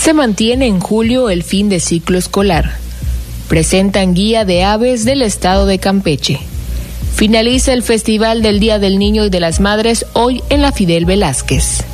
Se mantiene en julio el fin de ciclo escolar. Presentan guía de aves del estado de Campeche. Finaliza el Festival del Día del Niño y de las Madres hoy en la Fidel Velázquez.